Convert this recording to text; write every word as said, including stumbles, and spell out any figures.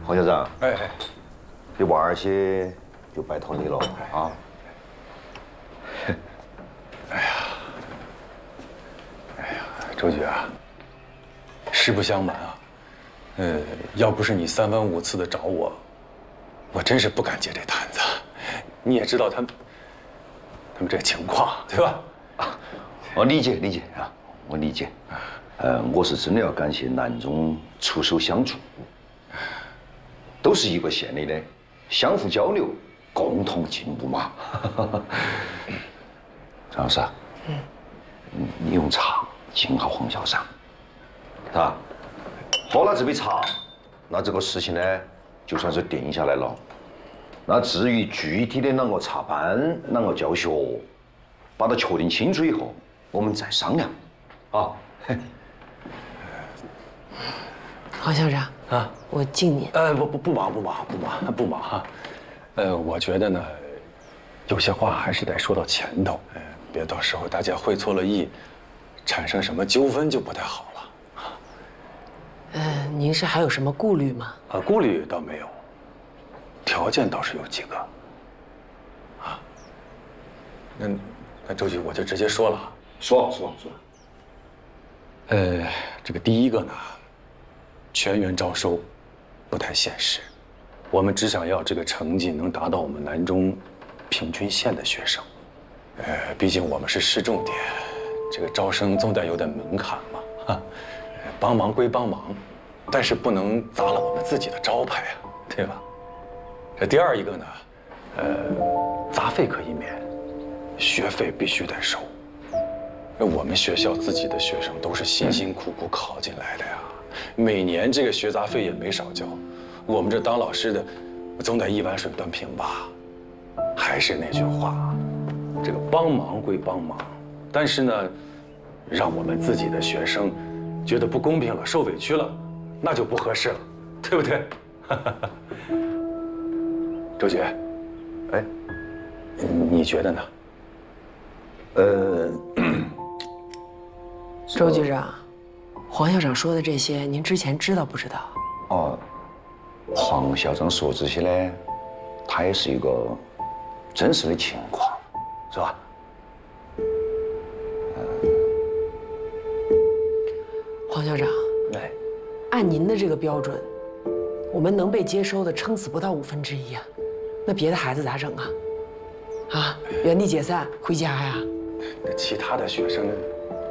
黄校长， 哎哎， 这娃儿些就拜托你了啊！ 哎呀，哎呀，周局啊，实不相瞒啊，呃，要不是你三番五次的找我，我真是不敢接这摊子。你也知道他们，他们这情况，对吧？ 啊，我理解理解啊，我理解。呃，我是真的要感谢南中出手相助，都是一个县里的，相互交流，共同进步嘛。张老师，嗯，你用茶敬好黄校长，是吧？喝了这杯茶，那这个事情呢，就算是定下来了。那至于具体的啷个插班、啷个教学，把它确定清楚以后，我们再商量。啊， 黄校长啊，我敬您。 呃，不不不忙不忙不忙不忙哈。呃，我觉得呢，有些话还是得说到前头，呃，别到时候大家会错了意，产生什么纠纷就不太好了。 呃，您是还有什么顾虑吗？ 啊，顾虑倒没有，条件倒是有几个。啊，那那周局我就直接说了， 说说说。 呃，这个第一个呢，全员招收不太现实，我们只想要这个成绩能达到我们南中平均线的学生。呃，毕竟我们是市重点，这个招生总得有点门槛嘛。哈，帮忙归帮忙，但是不能砸了我们自己的招牌啊，对吧？这第二一个呢，呃，杂费可以免，学费必须得收。我们学校自己的学生都是辛辛苦苦考进来的呀，每年这个学杂费也没少交。我们这当老师的，总得一碗水端平吧？还是那句话，这个帮忙归帮忙，但是呢，让我们自己的学生觉得不公平了、受委屈了，那就不合适了，对不对？周局，哎，你觉得呢？ 呃。 周局长，黄校长说的这些，您之前知道不知道？ 哦，黄校长说这些呢，他也是一个真实的情况，是吧？ 呃、黄校长， 哎， 按您的这个标准，我们能被接收的撑死不到五分之一啊，那别的孩子咋整啊？啊，原地解散回家呀？ 那其他的学生。